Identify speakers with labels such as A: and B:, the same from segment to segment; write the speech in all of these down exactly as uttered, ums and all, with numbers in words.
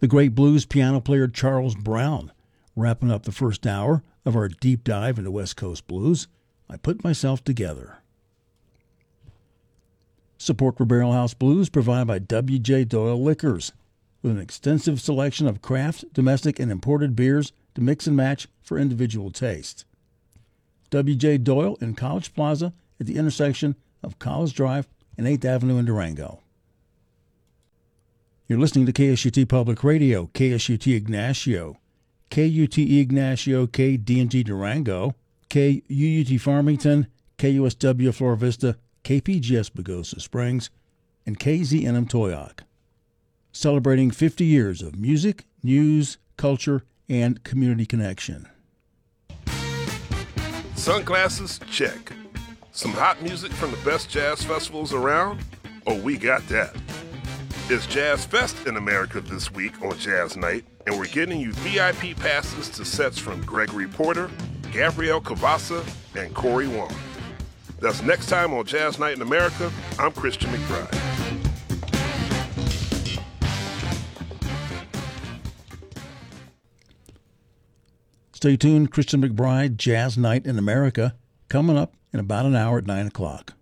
A: The great blues piano player Charles Brown, wrapping up the first hour of our deep dive into West Coast blues. I Put Myself Together. Support for Barrel House Blues provided by W J. Doyle Liquors, with an extensive selection of craft, domestic, and imported beers to mix and match for individual taste. W J. Doyle in College Plaza at the intersection of College Drive and eighth Avenue in Durango. You're listening to K S U T Public Radio, K S U T Ignacio, K U T E Ignacio, K D and G Durango, K U U T Farmington, K U S W Flora Vista, K P G S Pagosa Springs, and K Z N M Toyoak. Celebrating fifty years of music, news, culture, and community connection.
B: Sunglasses? Check. Some hot music from the best jazz festivals around? Oh, we got that. It's Jazz Fest in America this week on Jazz Night, and we're getting you V I P passes to sets from Gregory Porter, Gabrielle Cavassa, and Corey Wong. That's next time on Jazz Night in America. I'm Christian McBride.
A: Stay tuned, Christian McBride, Jazz Night in America, coming up in about an hour at nine o'clock.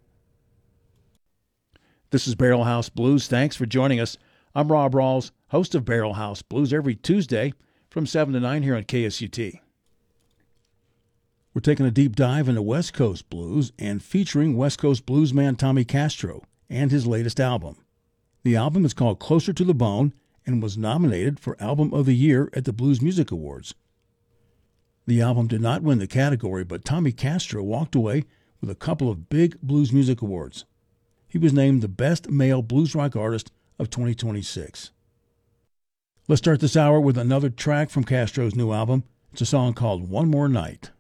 A: This is Barrel House Blues. Thanks for joining us. I'm Rob Rawls, host of Barrel House Blues, every Tuesday from seven to nine here on K S U T. We're taking a deep dive into West Coast blues and featuring West Coast bluesman Tommy Castro and his latest album. The album is called Closer to the Bone and was nominated for Album of the Year at the Blues Music Awards. The album did not win the category, but Tommy Castro walked away with a couple of big blues music awards. He was named the Best Male Blues Rock Artist of twenty twenty-six. Let's start this hour with another track from Castro's new album. It's a song called One More Night.